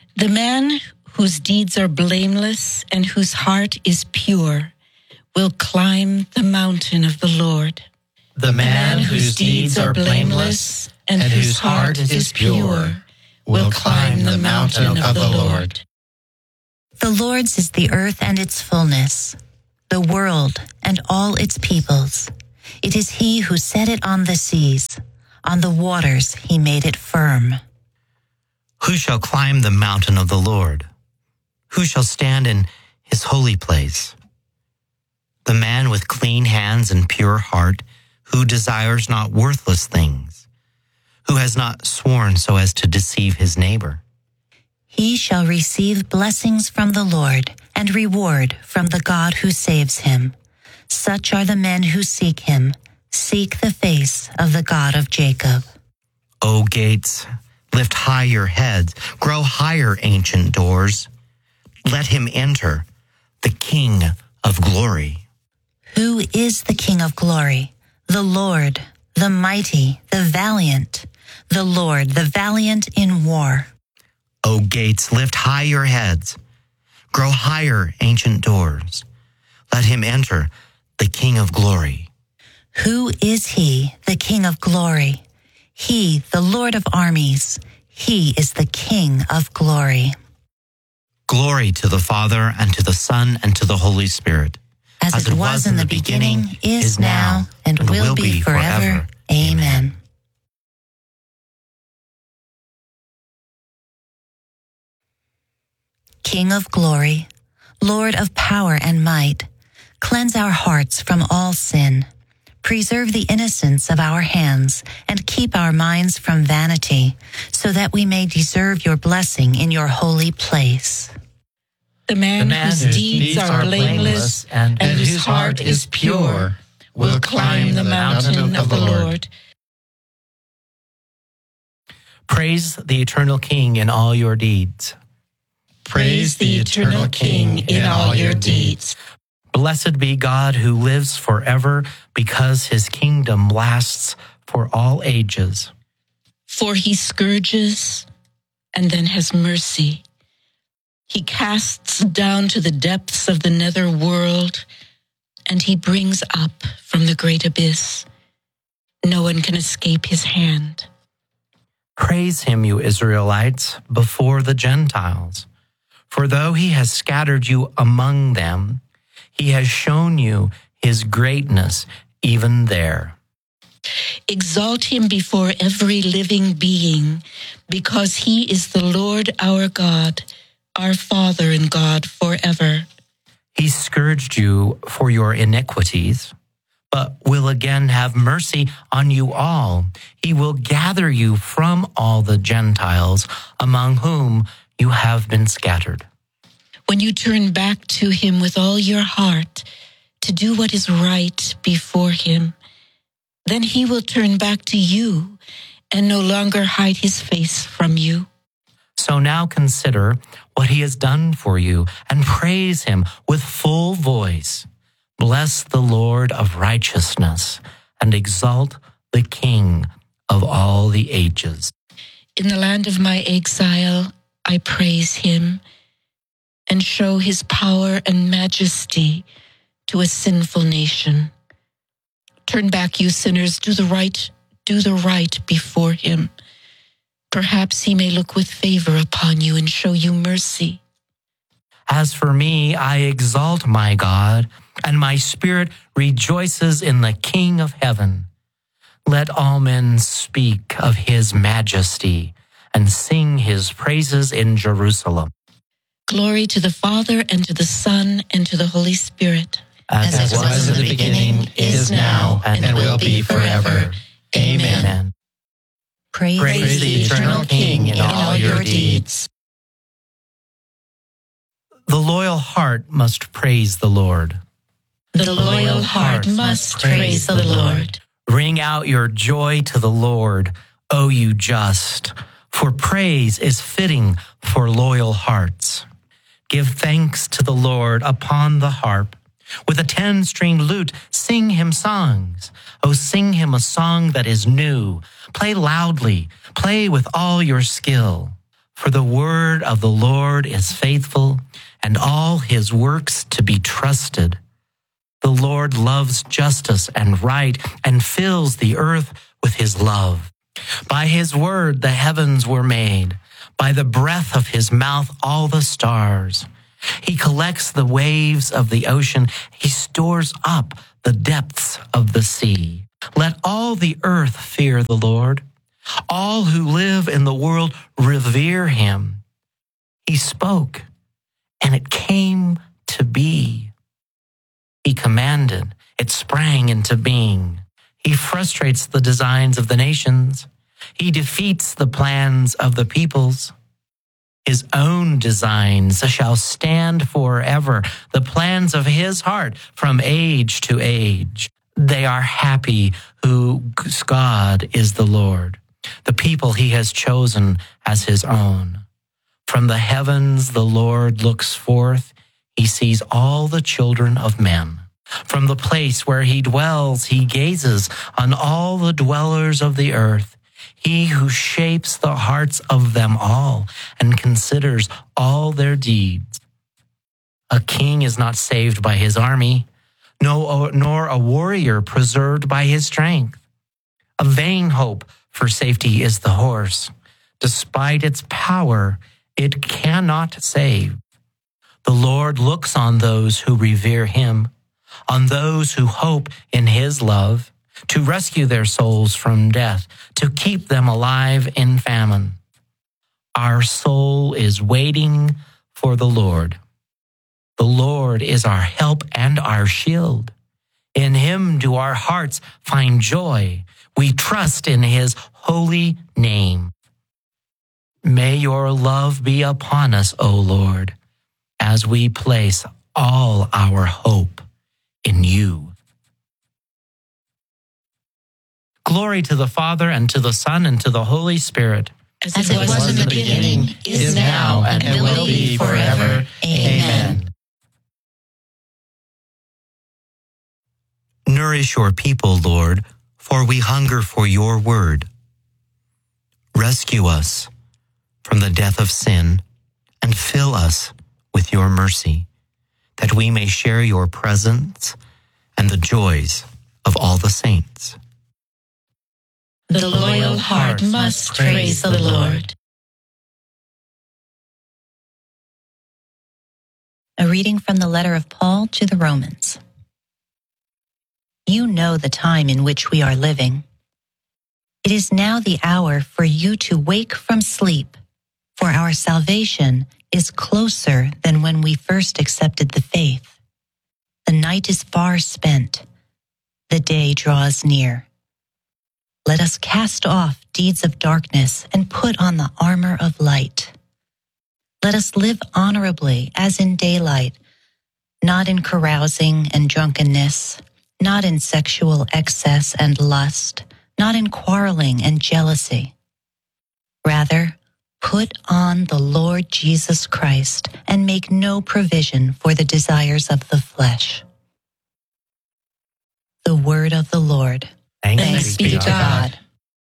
The man whose deeds are blameless and whose heart is pure will climb the mountain of the Lord. The man whose deeds are blameless and whose heart is pure will climb the mountain of the Lord. The Lord's is the earth and its fullness, the world and all its peoples. It is he who set it on the seas. On the waters he made it firm. Who shall climb the mountain of the Lord? Who shall stand in his holy place? The man with clean hands and pure heart, who desires not worthless things, who has not sworn so as to deceive his neighbor. He shall receive blessings from the Lord and reward from the God who saves him. Such are the men who seek him. Seek the face of the God of Jacob. O gates, lift high your heads, grow higher, ancient doors. Let him enter, the King of glory. Who is the King of glory? The Lord, the mighty, the valiant. The Lord, the valiant in war. O gates, lift high your heads, grow higher, ancient doors. Let him enter, the King of glory. Who is he, the King of glory? He, the Lord of armies. He is the King of glory. Glory to the Father, and to the Son, and to the Holy Spirit. As it was in the beginning, is now, and will be forever. Amen. King of glory, Lord of power and might, cleanse our hearts from all sin. Preserve the innocence of our hands and keep our minds from vanity, so that we may deserve your blessing in your holy place. The man whose deeds are blameless and whose heart is pure will climb the mountain of the Lord. Praise the eternal King in all your deeds. Praise the eternal King in all your deeds. Blessed be God who lives forever, because his kingdom lasts for all ages. For he scourges and then has mercy. He casts down to the depths of the nether world, and he brings up from the great abyss. No one can escape his hand. Praise him, you Israelites, before the Gentiles. For though he has scattered you among them, he has shown you his greatness even there. Exalt him before every living being, because he is the Lord our God, our Father and God forever. He scourged you for your iniquities, but will again have mercy on you all. He will gather you from all the Gentiles among whom you have been scattered. When you turn back to him with all your heart to do what is right before him, then he will turn back to you and no longer hide his face from you. So now consider what he has done for you and praise him with full voice. Bless the Lord of righteousness and exalt the King of all the ages. In the land of my exile, I praise him and show his power and majesty to a sinful nation. Turn back, you sinners, do the right before him. Perhaps he may look with favor upon you and show you mercy. As for me, I exalt my God, and my spirit rejoices in the King of heaven. Let all men speak of his majesty and sing his praises in Jerusalem. Glory to the Father, and to the Son, and to the Holy Spirit. As it was in the beginning, is now, and will be forever. Amen. Praise the eternal King in all your deeds. The loyal heart must praise the Lord. The loyal heart must praise the Lord. Ring out your joy to the Lord, O you just, for praise is fitting for loyal hearts. Give thanks to the Lord upon the harp. With a 10-string lute, sing him songs. Oh, sing him a song that is new. Play loudly, play with all your skill. For the word of the Lord is faithful, and all his works to be trusted. The Lord loves justice and right, and fills the earth with his love. By his word the heavens were made, by the breath of his mouth all the stars. He collects the waves of the ocean, he stores up the depths of the sea. Let all the earth fear the Lord. All who live in the world revere him. He spoke, and it came to be. He commanded, it sprang into being. He frustrates the designs of the nations. He defeats the plans of the peoples. His own designs shall stand forever, the plans of his heart from age to age. They are happy whose God is the Lord, the people he has chosen as his own. From the heavens the Lord looks forth, he sees all the children of men. From the place where he dwells, he gazes on all the dwellers of the earth. He who shapes the hearts of them all and considers all their deeds. A king is not saved by his army, nor a warrior preserved by his strength. A vain hope for safety is the horse. Despite its power, it cannot save. The Lord looks on those who revere him, on those who hope in his love, to rescue their souls from death, to keep them alive in famine. Our soul is waiting for the Lord. The Lord is our help and our shield. In him do our hearts find joy. We trust in his holy name. May your love be upon us, O Lord, as we place all our hope in you. Glory to the Father, and to the Son, and to the Holy Spirit. As it was in the beginning, is now, and will be forever. Amen. Nourish your people, Lord, for we hunger for your word. Rescue us from the death of sin, and fill us with your mercy, that we may share your presence and the joys of all the saints. The loyal heart must praise the Lord. A reading from the letter of Paul to the Romans. You know the time in which we are living. It is now the hour for you to wake from sleep, for our salvation is closer than when we first accepted the faith. The night is far spent. The day draws near. Let us cast off deeds of darkness and put on the armor of light. Let us live honorably as in daylight, not in carousing and drunkenness, not in sexual excess and lust, not in quarreling and jealousy. Rather, put on the Lord Jesus Christ and make no provision for the desires of the flesh. The word of the Lord. Thanks be to God.